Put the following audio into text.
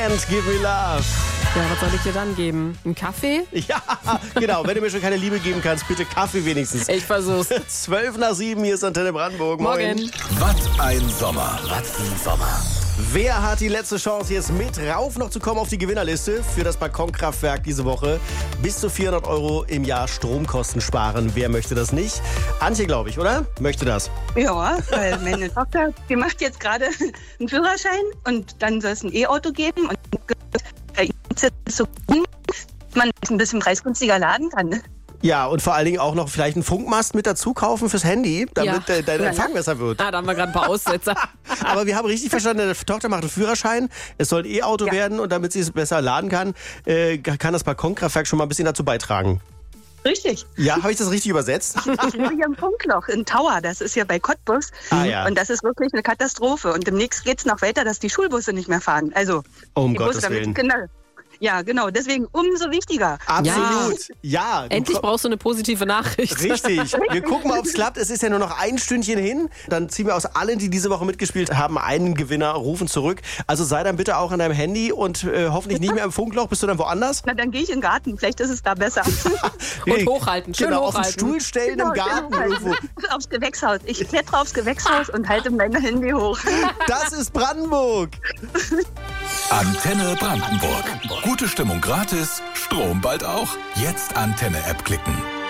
And give me love. Ja, was soll ich dir dann geben? Einen Kaffee? Ja, genau. Wenn du mir schon keine Liebe geben kannst, bitte Kaffee wenigstens. Ich versuch's. 6:12, hier ist Antenne Brandenburg. Morgen. Was ein Sommer. Was ein Sommer. Wer hat die letzte Chance, jetzt mit rauf noch zu kommen auf die Gewinnerliste für das Balkonkraftwerk diese Woche? Bis zu 400 € im Jahr Stromkosten sparen. Wer möchte das nicht? Antje, glaube ich, oder? Möchte das? Ja, weil meine Tochter, die macht jetzt gerade einen Führerschein und dann soll es ein E-Auto geben und bei ihm ist es so gut, dass man es ein bisschen preisgünstiger laden kann. Ja, und vor allen Dingen auch noch vielleicht einen Funkmast mit dazu kaufen fürs Handy, damit dein Empfang besser wird. Da haben wir gerade ein paar Aussetzer. Aber wir haben richtig verstanden, deine Tochter macht einen Führerschein, es soll ein E-Auto werden und damit sie es besser laden kann, kann das Balkonkraftwerk schon mal ein bisschen dazu beitragen. Richtig. Ja, habe ich das richtig übersetzt? Ich lebe hier im Funkloch in Tauer, das ist ja bei Cottbus. Ja. Und das ist wirklich eine Katastrophe. Und demnächst geht es noch weiter, dass die Schulbusse nicht mehr fahren. Also Um die Gottes Busse, damit Willen. die Kinder. Ja, genau, deswegen umso wichtiger. Absolut. Ja. Endlich brauchst du eine positive Nachricht. Richtig. Wir gucken mal, ob es klappt. Es ist ja nur noch ein Stündchen hin. Dann ziehen wir aus allen, die diese Woche mitgespielt haben, einen Gewinner, rufen zurück. Also sei dann bitte auch an deinem Handy und hoffentlich nicht mehr im Funkloch. Bist du dann woanders? Na, dann gehe ich in den Garten, vielleicht ist es da besser. Und hochhalten, schön genau, hochhalten. auf den Stuhl stellen im Garten irgendwo. Aufs Gewächshaus. Ich klettere aufs Gewächshaus und halte mein Handy hoch. Das ist Brandenburg. Antenne Brandenburg. Gute Stimmung gratis, Strom bald auch. Jetzt Antenne-App klicken.